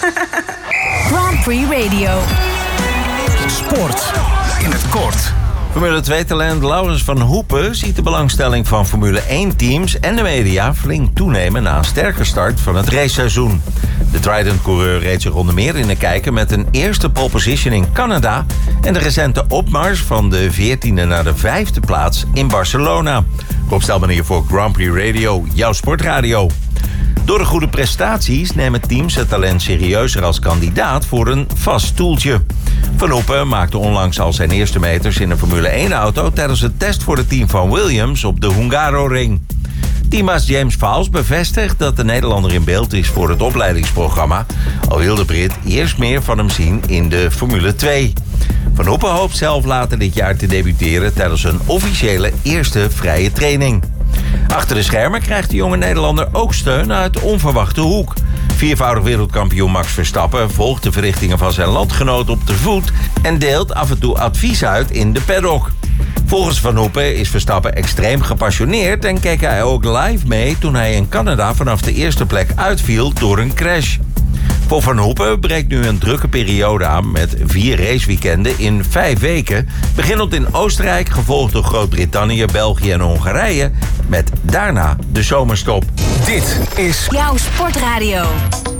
Grand Prix Radio. Sport in het kort. Formule 2-talent Laurens van Hoepen ziet de belangstelling van Formule 1-teams en de media flink toenemen na een sterke start van het raceseizoen. De Trident-coureur reed zich onder meer in de kijker met een eerste pole position in Canada en de recente opmars van de 14e naar de 5e plaats in Barcelona. Rob Stelman hier voor Grand Prix Radio, jouw sportradio. Door de goede prestaties nemen teams het talent serieuzer als kandidaat voor een vast stoeltje. Van Hoepen maakte onlangs al zijn eerste meters in een Formule 1-auto tijdens een test voor het team van Williams op de Hungaroring. Teambaas James Vowles bevestigt dat de Nederlander in beeld is voor het opleidingsprogramma, al wil de Brit eerst meer van hem zien in de Formule 2. Van Hoepen hoopt zelf later dit jaar te debuteren tijdens een officiële eerste vrije training. Achter de schermen krijgt de jonge Nederlander ook steun uit onverwachte hoek. Viervoudig wereldkampioen Max Verstappen volgt de verrichtingen van zijn landgenoot op de voet en deelt af en toe advies uit in de paddock. Volgens Van Hoepen is Verstappen extreem gepassioneerd en keek hij ook live mee toen hij in Canada vanaf de eerste plek uitviel door een crash. Voor Van Hoepen breekt nu een drukke periode aan met 4 raceweekenden in 5 weken. Beginnend in Oostenrijk, gevolgd door Groot-Brittannië, België en Hongarije. Met daarna de zomerstop. Dit is Jouw sportradio.